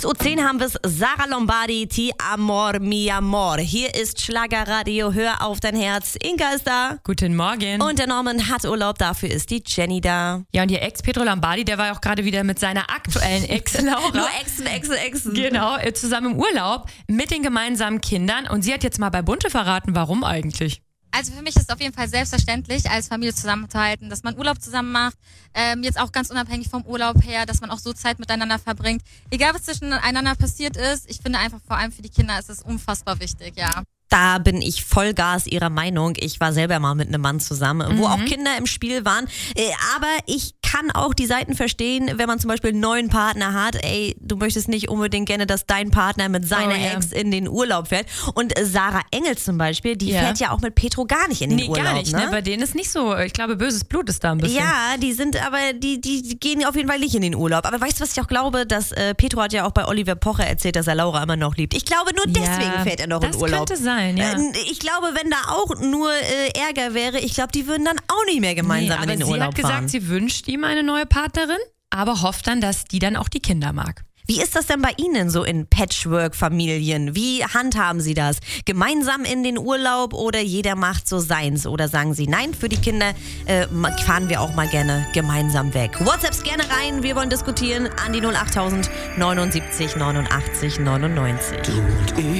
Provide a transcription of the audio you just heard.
6:10 Uhr haben wir es. Sarah Lombardi, Ti Amor, Mi Amor. Hier ist Schlagerradio, hör auf dein Herz. Inka ist da. Guten Morgen. Und der Norman hat Urlaub, dafür ist die Jenny da. Ja, und ihr Ex Pedro Lombardi, der war ja auch gerade wieder mit seiner aktuellen Ex Laura. Nur Exen. Genau, zusammen im Urlaub mit den gemeinsamen Kindern. Und sie hat jetzt mal bei Bunte verraten, warum eigentlich. Also für mich ist es auf jeden Fall selbstverständlich, als Familie zusammenzuhalten, dass man Urlaub zusammen macht, jetzt auch ganz unabhängig vom Urlaub her, dass man auch so Zeit miteinander verbringt. Egal, was zwischeneinander passiert ist, ich finde einfach vor allem für die Kinder ist es unfassbar wichtig, ja. Da bin ich Vollgas ihrer Meinung. Ich war selber mal mit einem Mann zusammen, wo auch Kinder im Spiel waren. Aber ich kann auch die Seiten verstehen, wenn man zum Beispiel einen neuen Partner hat. Ey, du möchtest nicht unbedingt gerne, dass dein Partner mit seiner Ex in den Urlaub fährt. Und Sarah Engels zum Beispiel, die fährt ja auch mit Petro gar nicht in den Urlaub. Nee, gar nicht. Ne? Bei denen ist nicht so, ich glaube, böses Blut ist da ein bisschen. Ja, die sind aber, die gehen auf jeden Fall nicht in den Urlaub. Aber weißt du, was ich auch glaube? Dass Petro hat ja auch bei Oliver Pocher erzählt, dass er Laura immer noch liebt. Ich glaube, nur deswegen fährt er noch in Urlaub. Das könnte sein. Ja. Ich glaube, wenn da auch nur Ärger wäre, ich glaube, die würden dann auch nicht mehr gemeinsam in den Urlaub fahren. Sie hat gesagt, sie wünscht ihm eine neue Partnerin, aber hofft dann, dass die dann auch die Kinder mag. Wie ist das denn bei Ihnen so in Patchwork-Familien? Wie handhaben Sie das? Gemeinsam in den Urlaub oder jeder macht so seins? Oder sagen Sie, nein, für die Kinder fahren wir auch mal gerne gemeinsam weg? WhatsApps gerne rein, wir wollen diskutieren an die 08000 79 89 99. Du und ich.